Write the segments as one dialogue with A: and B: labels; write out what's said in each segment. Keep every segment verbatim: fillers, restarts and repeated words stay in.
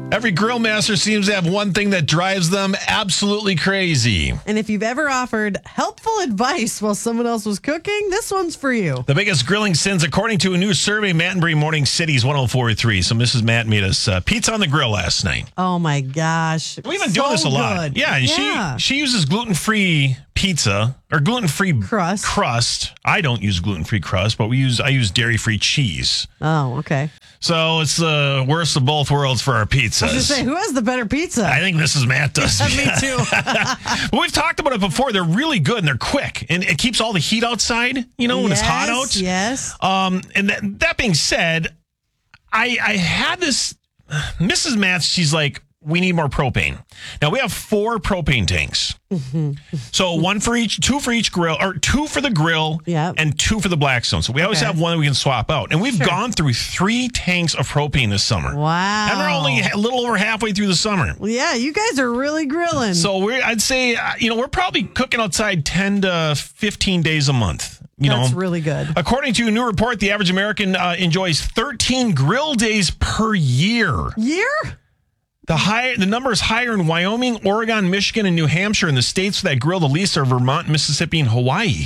A: Every grill master seems to have one thing that drives them absolutely crazy.
B: And if you've ever offered helpful advice while someone else was cooking, this one's for you.
A: The biggest grilling sins, according to a new survey, Matt and Bree Morning City's one oh four point three. So Missus Matt made us uh, pizza on the grill last night.
B: Oh, my gosh.
A: We've been
B: so
A: doing this a lot.
B: good.
A: Yeah, and
B: yeah.
A: she she uses gluten-free pizza or gluten-free
B: crust.
A: crust. I don't use gluten-free crust, but we use I use dairy-free cheese.
B: Oh, okay.
A: So it's the worst of both worlds for our pizzas.
B: I was just say, who has the better pizza?
A: I think Missus Matt does.
B: Me too.
A: But we've talked about it before. They're really good and they're quick, and it keeps all the heat outside. You know, when
B: yes,
A: it's hot out.
B: Yes.
A: Um, and that, that being said, I I had this. Missus Matt, she's like, we need more propane. Now we have four propane tanks. Mm-hmm. So one for each, two for each grill, or two for the grill,
B: yep.
A: and two for the Blackstone. So we always okay. have one that we can swap out. And we've sure. gone through three tanks of propane this summer.
B: Wow.
A: And we're only a little over halfway through the summer.
B: Well, yeah, you guys are really grilling.
A: So we're, I'd say, uh, you know, we're probably cooking outside ten to fifteen days a month. You
B: That's
A: know,
B: really good.
A: According to a new report, the average American uh, enjoys thirteen grill days per year.
B: Year?
A: The high, the number is higher in Wyoming, Oregon, Michigan, and New Hampshire. And the states that grill the least are Vermont, Mississippi, and Hawaii.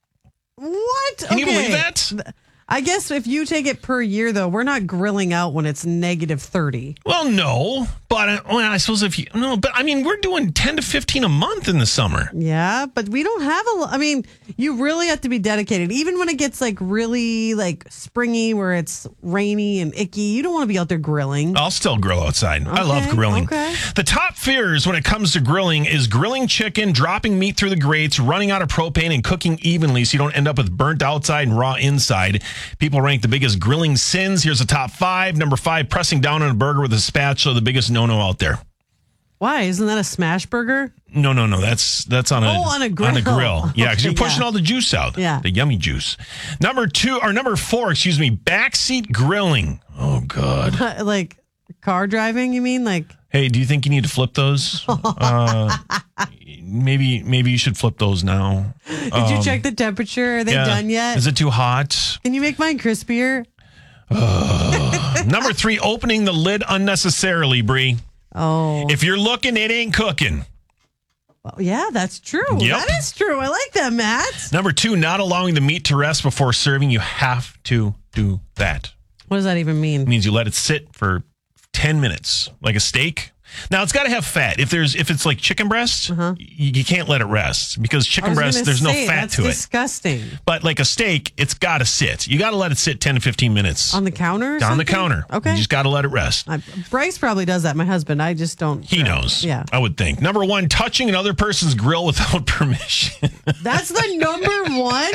B: What?
A: Can
B: okay.
A: you believe that?
B: I guess if you take it per year, though, we're not grilling out when it's negative thirty.
A: Well, no, but uh, well, I suppose if you no, but I mean, we're doing ten to fifteen a month in the summer.
B: Yeah, but we don't have a. I mean, you really have to be dedicated. Even when it gets like really like springy, where it's rainy and icky, you don't want to be out there grilling.
A: I'll still grill outside. Okay, I love grilling.
B: Okay.
A: The top fears when it comes to grilling is grilling chicken, dropping meat through the grates, running out of propane, and cooking evenly so you don't end up with burnt outside and raw inside. People rank the biggest grilling sins. Here's the top five. Number five, pressing down on a burger with a spatula, the biggest no-no out there.
B: Why? Isn't that a smash burger?
A: No, no, no. That's that's on a,
B: oh, on a grill.
A: On a grill. Yeah, because
B: okay,
A: you're pushing
B: yeah.
A: all the juice out.
B: Yeah.
A: The yummy juice. Number two, or number four, excuse me, backseat grilling. Oh, God.
B: Like car driving, you mean? Like,
A: hey, do you think you need to flip those? uh, maybe maybe you should flip those now.
B: Did
A: um,
B: you check the temperature? Are they
A: yeah.
B: done yet?
A: Is it too hot?
B: Can you make mine crispier?
A: Uh, number three, opening the lid unnecessarily, Bree.
B: Oh.
A: If you're looking, it ain't cooking.
B: Well, yeah, that's true.
A: Yep.
B: That is true. I like that, Matt.
A: Number two, not allowing the meat to rest before serving. You have to do that.
B: What does that even mean?
A: It means you let it sit for ten minutes, like a steak. Now it's got to have fat. If there's if it's like chicken breast, uh-huh. you, you can't let it rest because chicken breast there's
B: say,
A: no fat
B: that's
A: to
B: disgusting.
A: it. Disgusting. But like a steak, it's got to sit. You got to let it sit ten to fifteen minutes
B: on the counter. Or
A: on
B: something?
A: the counter.
B: Okay.
A: You just got to let it rest.
B: I, Bryce probably does that. My husband. I just don't.
A: He
B: know.
A: knows.
B: Yeah.
A: I would think. Number one, touching another person's grill without permission.
B: That's the number one.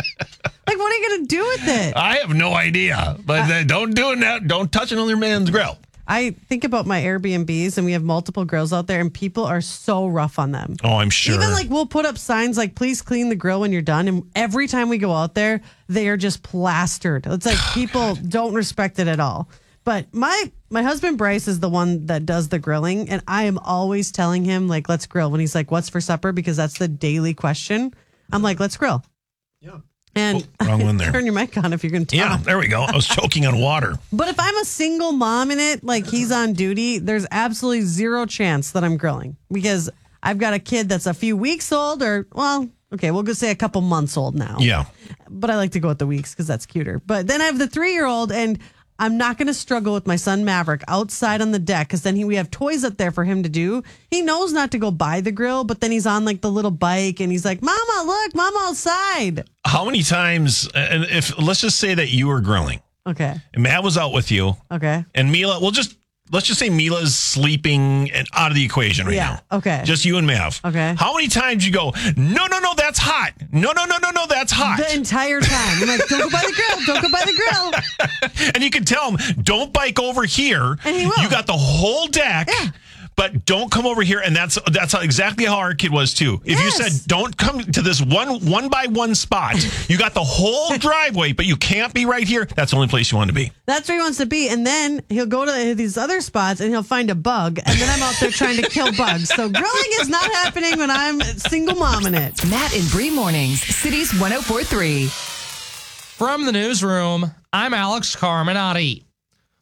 B: Like, what are you gonna do with it?
A: I have no idea. But uh, don't do it now. Don't touch another man's grill.
B: I think about my Airbnbs and we have multiple grills out there and people are so rough on them.
A: Oh, I'm sure.
B: Even like we'll put up signs like, please clean the grill when you're done. And every time we go out there, they are just plastered. It's like people don't respect it at all. But my my husband Bryce is the one that does the grilling. And I am always telling him like, let's grill when he's like, what's for supper? Because that's the daily question. I'm like, let's grill.
A: Yeah.
B: And
A: oh, wrong one there.
B: Turn your mic on if you're going to talk.
A: Yeah, there we go. I was choking on water.
B: But if I'm a single mom in it, like he's on duty, there's absolutely zero chance that I'm grilling because I've got a kid that's a few weeks old or, well, okay, we'll go say a couple months old now.
A: Yeah.
B: But I like to go with the weeks because that's cuter. But then I have the three-year-old and I'm not going to struggle with my son Maverick outside on the deck because then he, we have toys up there for him to do. He knows not to go by the grill, but then he's on like the little bike and he's like, Mama, look, Mama outside.
A: How many times, and if let's just say that you were grilling.
B: Okay.
A: And Matt was out with you.
B: Okay.
A: And Mila, we'll just, let's just say Mila's sleeping and out of the equation right
B: yeah,
A: now.
B: Okay.
A: Just you and Mav.
B: Okay.
A: How many times you go, no, no, no, that's hot. No, no, no, no, no, that's hot.
B: The entire time. I'm like, don't go by the grill. Don't go by the grill.
A: And you can tell him, don't bike over here.
B: And he will.
A: You got the whole deck.
B: Yeah.
A: But don't come over here, and that's that's how, exactly how our kid was too. If
B: yes.
A: you said don't come to this one one by one spot, you got the whole driveway, but you can't be right here. That's the only place you want to be.
B: That's where he wants to be, and then he'll go to these other spots and he'll find a bug, and then I'm out there trying to kill bugs. So grilling is not happening when I'm single mom in it.
C: Matt and Bree Mornings, Cities one oh four point three.
D: From the newsroom, I'm Alex Carminati.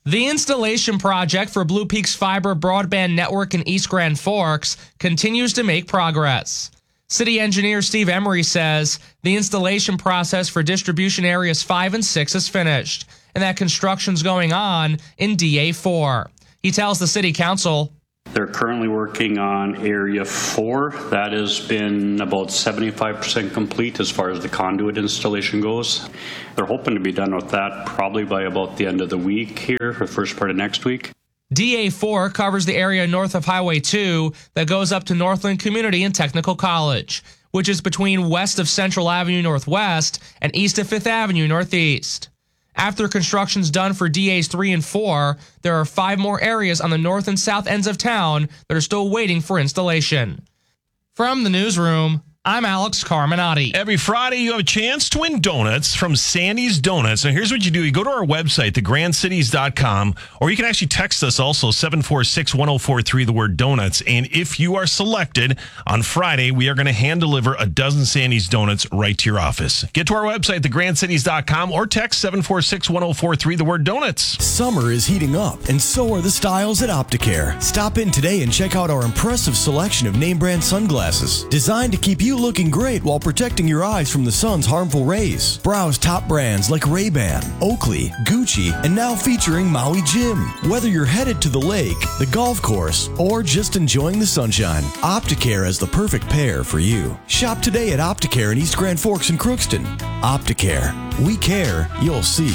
D: The installation project for Blue Peaks Fiber Broadband Network in East Grand Forks continues to make progress. City engineer Steve Emery says the installation process for distribution areas five and six is finished, and that construction's going on in D A four. He tells the city council,
E: they're currently working on area four. That has been about seventy-five percent complete as far as the conduit installation goes. They're hoping to be done with that probably by about the end of the week here, or first part of next week.
D: D A four covers the area north of Highway two that goes up to Northland Community and Technical College, which is between west of Central Avenue Northwest and east of Fifth Avenue Northeast. After construction's done for D As three and four, there are five more areas on the north and south ends of town that are still waiting for installation. From the newsroom, I'm Alex Carminati.
A: Every Friday, you have a chance to win donuts from Sandy's Donuts. And here's what you do. You go to our website, the grand cities dot com, or you can actually text us also, seven four six, one oh four three, the word donuts. And if you are selected on Friday, we are going to hand deliver a dozen Sandy's Donuts right to your office. Get to our website, the grand cities dot com, or text seven four six, one oh four three, the word donuts.
F: Summer is heating up, and so are the styles at Opticare. Stop in today and check out our impressive selection of name brand sunglasses, designed to keep you looking great while protecting your eyes from the sun's harmful rays. Browse top brands like Ray-Ban, Oakley, Gucci, and now featuring Maui Jim. Whether you're headed to the lake, the golf course, or just enjoying the sunshine, Opticare is the perfect pair for you. Shop today at Opticare in East Grand Forks and Crookston. Opticare. We care, you'll see.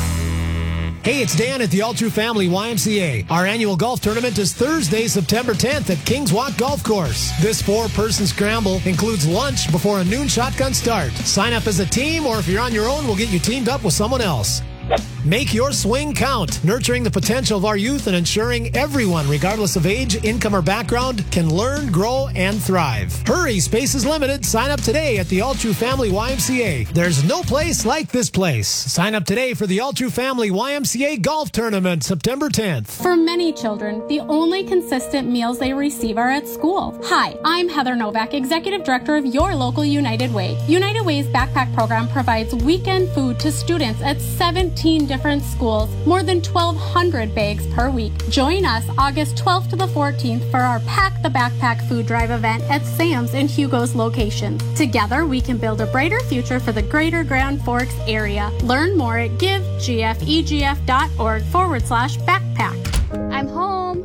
G: Hey, it's Dan at the All True Family Y M C A. Our annual golf tournament is Thursday, September tenth at Kings Walk Golf Course. This four-person scramble includes lunch before a noon shotgun start. Sign up as a team, or if you're on your own, we'll get you teamed up with someone else. Make your swing count, nurturing the potential of our youth and ensuring everyone, regardless of age, income, or background, can learn, grow, and thrive. Hurry, space is limited. Sign up today at the All True Family Y M C A. There's no place like this place. Sign up today for the All True Family Y M C A Golf Tournament, September tenth.
H: For many children, the only consistent meals they receive are at school. Hi, I'm Heather Novak, Executive Director of your local United Way. United Way's backpack program provides weekend food to students at seventeen different schools, more than twelve hundred bags per week. Join us August twelfth to the fourteenth for our Pack the Backpack food drive event at Sam's and Hugo's locations. Together, we can build a brighter future for the greater Grand Forks area. Learn more at givegfegf.org forward slash backpack. I'm home.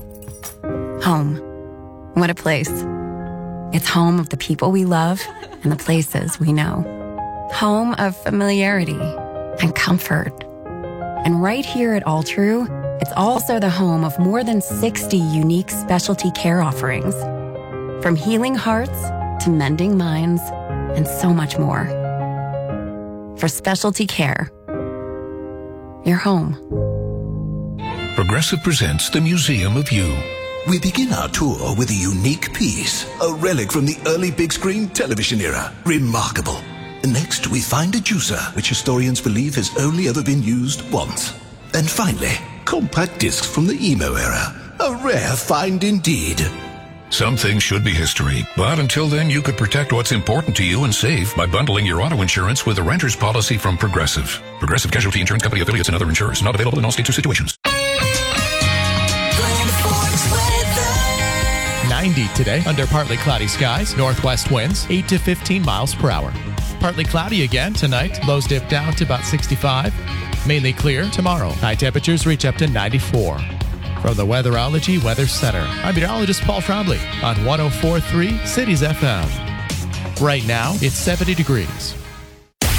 I: Home. What a place. It's home of the people we love and the places we know. Home of familiarity and comfort. And right here at All True, it's also the home of more than sixty unique specialty care offerings. From healing hearts to mending minds and so much more. For specialty care, you're home.
J: Progressive presents the Museum of You.
K: We begin our tour with a unique piece, a relic from the early big screen television era. Remarkable. Next, we find a juicer, which historians believe has only ever been used once. And finally, compact discs from the emo era. A rare find indeed.
J: Some things should be history, but until then, you could protect what's important to you and save by bundling your auto insurance with a renter's policy from Progressive. Progressive Casualty Insurance Company affiliates and other insurers. Not available in all states or situations.
L: ninety today under partly cloudy skies. Northwest winds eight to fifteen miles per hour. Partly cloudy again tonight. Lows dip down to about sixty-five. Mainly clear tomorrow. High temperatures reach up to ninety-four. From the Weatherology Weather Center, I'm meteorologist Paul Trombley on one oh four point three Cities F M. Right now, it's seventy degrees.